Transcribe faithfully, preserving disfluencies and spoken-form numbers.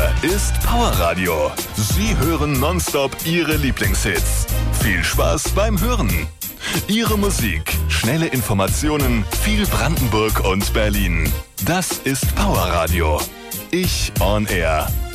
ist Powerradio. Sie hören nonstop Ihre Lieblingshits. Viel Spaß beim Hören. Ihre Musik, schnelle Informationen, viel Brandenburg und Berlin. Das ist Powerradio. Ich on Air.